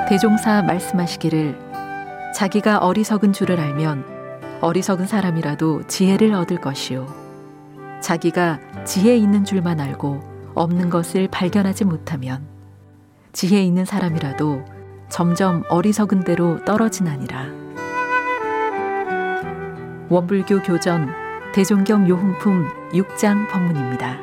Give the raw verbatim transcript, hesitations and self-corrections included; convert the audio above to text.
대종사 말씀하시기를 자기가 어리석은 줄을 알면 어리석은 사람이라도 지혜를 얻을 것이요 자기가 지혜 있는 줄만 알고 없는 것을 발견하지 못하면 지혜 있는 사람이라도 점점 어리석은 대로 떨어지나니라. 원불교 교전 대종경 요흥품 육 장 법문입니다.